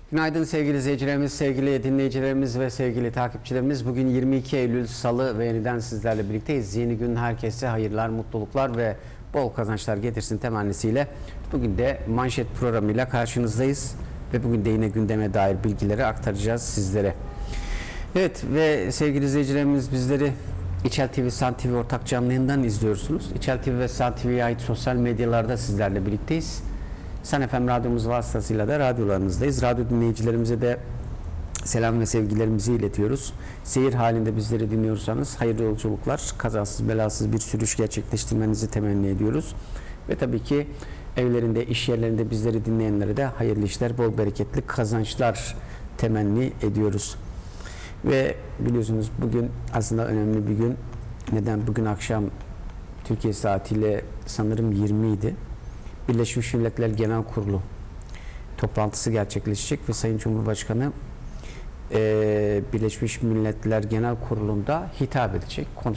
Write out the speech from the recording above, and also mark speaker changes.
Speaker 1: Günaydın sevgili izleyicilerimiz, sevgili dinleyicilerimiz ve sevgili takipçilerimiz. Bugün 22 Eylül Salı ve yeniden sizlerle birlikteyiz. Yeni gün herkese hayırlar, mutluluklar ve bol kazançlar getirsin temennisiyle. Bugün de manşet programıyla karşınızdayız ve bugün de yine gündeme dair bilgileri aktaracağız sizlere. Evet ve sevgili izleyicilerimiz, bizleri İçel TV, San TV ortak canlı yayından izliyorsunuz. İçel TV ve San TV'ye ait sosyal medyalarda sizlerle birlikteyiz. San FM radyomuz vasıtasıyla da radyolarınızdayız. Radyo dinleyicilerimize de selam ve sevgilerimizi iletiyoruz. Seyir halinde bizleri dinliyorsanız hayırlı yolculuklar, kazasız belasız bir sürüş gerçekleştirmenizi temenni ediyoruz. Ve tabii ki evlerinde, iş yerlerinde bizleri dinleyenlere de hayırlı işler, bol bereketli kazançlar temenni ediyoruz. Ve biliyorsunuz bugün aslında önemli bir gün. Neden? Bugün akşam Türkiye saatiyle sanırım 20 idi. Birleşmiş Milletler Genel Kurulu toplantısı gerçekleşecek ve Sayın Cumhurbaşkanı Birleşmiş Milletler Genel Kurulu'nda hitap edecek.